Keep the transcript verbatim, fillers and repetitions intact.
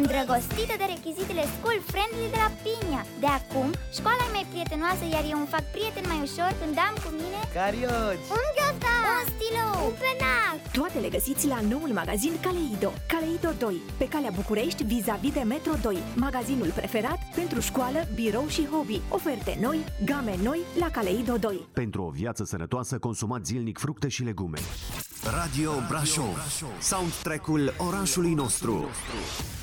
îndrăgostită de rechizitele school friendly de la Pinia. De acum, școala e mai prietenoasă, iar eu îmi fac prieten mai ușor când am cu mine carioci, un ghiozdan, un stilou, un penac. Toate le găsiți la noul magazin Kaleido. Kaleido doi, pe calea București, vis-a-vis de Metro doi. Magazinul preferat pentru școală, birou și hobby. Oferte noi, game noi la Kaleido doi. Pentru o viață sănătoasă, consumați zilnic fructe și legume. Radio Brașov, soundtrack-ul orașului nostru.